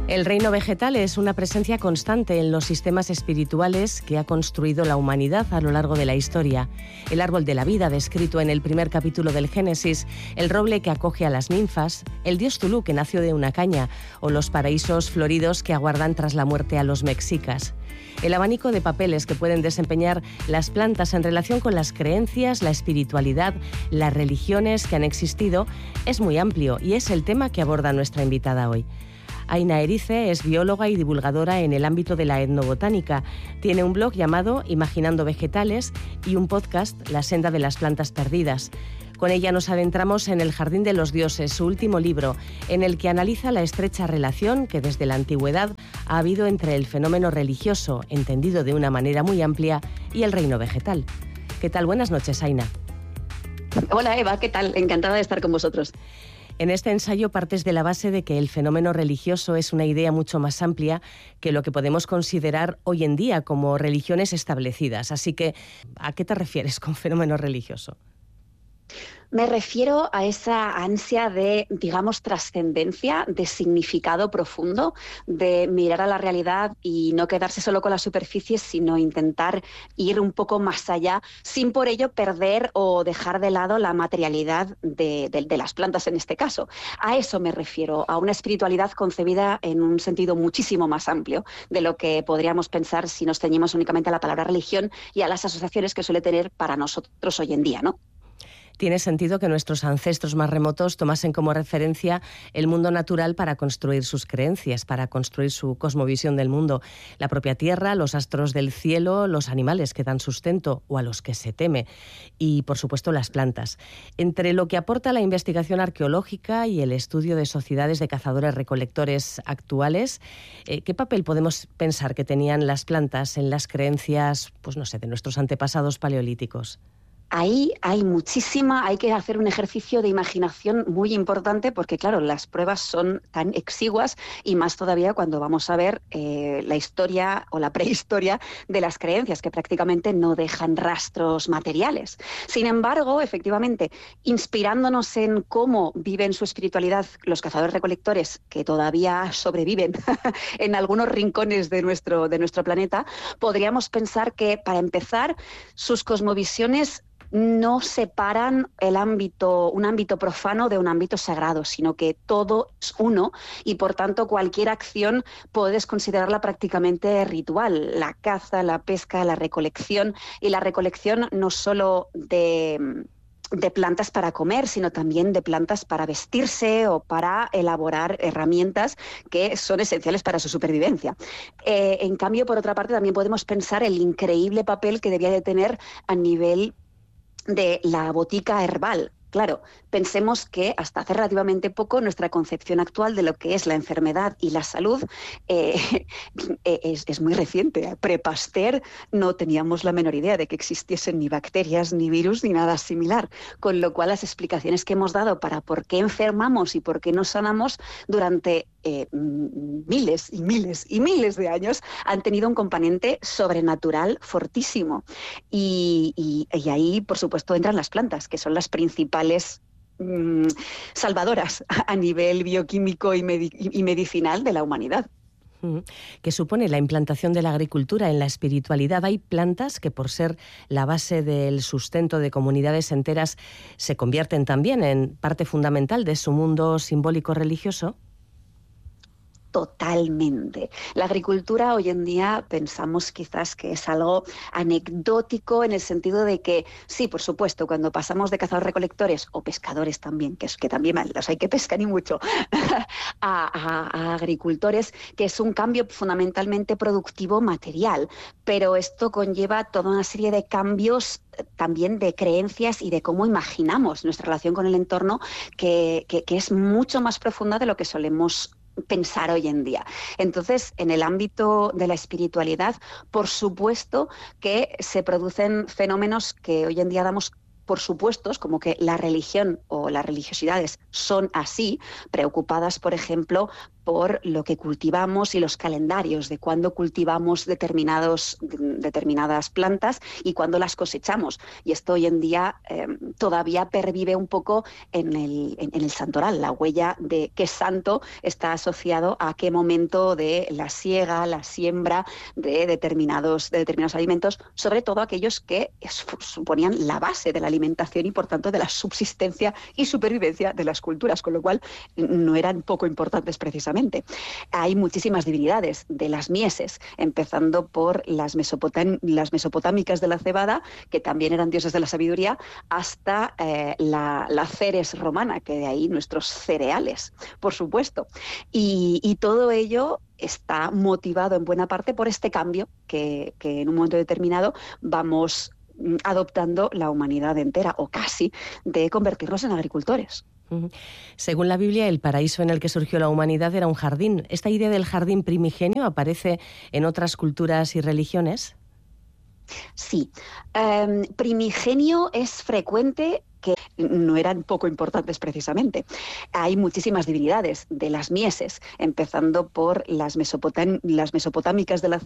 El reino vegetal es una presencia constante en los sistemas espirituales que ha construido la humanidad a lo largo de la historia. El árbol de la vida, descrito en el primer capítulo del Génesis, el roble que acoge a las ninfas, el dios Tulú que nació de una caña, o los paraísos floridos que aguardan tras la muerte a los mexicas. El abanico de papeles que pueden desempeñar las plantas en relación con las creencias, la espiritualidad, las religiones que han existido es muy amplio y es el tema que aborda nuestra invitada hoy. Aina Erice es bióloga y divulgadora en el ámbito de la etnobotánica. Tiene un blog llamado Imaginando Vegetales y un podcast, La senda de las plantas perdidas. Con ella nos adentramos en El jardín de los dioses, su último libro, en el que analiza la estrecha relación que desde la antigüedad ha habido entre el fenómeno religioso, entendido de una manera muy amplia, y el reino vegetal. ¿Qué tal? Buenas noches, Aina. Hola, Eva, ¿qué tal? Encantada de estar con vosotros. En este ensayo partes de la base de que el fenómeno religioso es una idea mucho más amplia que lo que podemos considerar hoy en día como religiones establecidas. Así que, ¿a qué te refieres con fenómeno religioso? Me refiero a esa ansia de, digamos, trascendencia, de significado profundo, de mirar a la realidad y no quedarse solo con la superficie, sino intentar ir un poco más allá, sin por ello perder o dejar de lado la materialidad de las plantas en este caso. A eso me refiero, a una espiritualidad concebida en un sentido muchísimo más amplio de lo que podríamos pensar si nos ceñimos únicamente a la palabra religión y a las asociaciones que suele tener para nosotros hoy en día, ¿no? Tiene sentido que nuestros ancestros más remotos tomasen como referencia el mundo natural para construir sus creencias, para construir su cosmovisión del mundo. La propia tierra, los astros del cielo, los animales que dan sustento o a los que se teme y, por supuesto, las plantas. Entre lo que aporta la investigación arqueológica y el estudio de sociedades de cazadores-recolectores actuales, ¿qué papel podemos pensar que tenían las plantas en las creencias, pues no sé, de nuestros antepasados paleolíticos? Ahí hay que hacer un ejercicio de imaginación muy importante porque, claro, las pruebas son tan exiguas y más todavía cuando vamos a ver la historia o la prehistoria de las creencias, que prácticamente no dejan rastros materiales. Sin embargo, efectivamente, inspirándonos en cómo viven su espiritualidad los cazadores-recolectores que todavía sobreviven en algunos rincones de nuestro planeta, podríamos pensar que, para empezar, sus cosmovisiones no separan un ámbito profano de un ámbito sagrado, sino que todo es uno y, por tanto, cualquier acción puedes considerarla prácticamente ritual. La caza, la pesca, la recolección, y la recolección no solo de plantas para comer, sino también de plantas para vestirse o para elaborar herramientas que son esenciales para su supervivencia. En cambio, por otra parte, también podemos pensar el increíble papel que debía de tener a nivel de la botica herbal. Claro, pensemos que hasta hace relativamente poco nuestra concepción actual de lo que es la enfermedad y la salud es muy reciente. Pre-Pasteur no teníamos la menor idea de que existiesen ni bacterias, ni virus, ni nada similar. Con lo cual, las explicaciones que hemos dado para por qué enfermamos y por qué no sanamos durante miles y miles y miles de años han tenido un componente sobrenatural fortísimo. Y ahí, por supuesto, entran las plantas, que son las principales salvadoras a nivel bioquímico y medicinal de la humanidad. ¿Qué supone la implantación de la agricultura en la espiritualidad? Hay plantas que, por ser la base del sustento de comunidades enteras, se convierten también en parte fundamental de su mundo simbólico religioso. Totalmente. La agricultura hoy en día pensamos quizás que es algo anecdótico en el sentido de que, sí, por supuesto, cuando pasamos de cazadores-recolectores o pescadores también, que también los hay que pescar y mucho, a agricultores, que es un cambio fundamentalmente productivo material, pero esto conlleva toda una serie de cambios también de creencias y de cómo imaginamos nuestra relación con el entorno, que es mucho más profunda de lo que solemos pensar hoy en día. Entonces, en el ámbito de la espiritualidad, por supuesto que se producen fenómenos que hoy en día damos por supuestos, como que la religión o las religiosidades son así, preocupadas, por ejemplo, por lo que cultivamos y los calendarios de cuándo cultivamos determinadas plantas y cuándo las cosechamos. Y esto hoy en día todavía pervive un poco en el santoral. La huella de qué santo está asociado a qué momento de la siega, la siembra de determinados alimentos, sobre todo aquellos que suponían la base de la alimentación y, por tanto, de la subsistencia y supervivencia de las culturas, con lo cual no eran poco importantes precisamente. Hay muchísimas divinidades de las mieses, empezando por las mesopotámicas de la cebada, que también eran dioses de la sabiduría, hasta la Ceres romana, que de ahí nuestros cereales, por supuesto. Y todo ello está motivado en buena parte por este cambio que en un momento determinado vamos adoptando la humanidad entera, o casi, de convertirnos en agricultores. Según la Biblia, el paraíso en el que surgió la humanidad era un jardín. ¿Esta idea del jardín primigenio aparece en otras culturas y religiones? Sí. Primigenio es frecuente, que no eran poco importantes precisamente. Hay muchísimas divinidades de las mieses, empezando por las mesopotámicas de la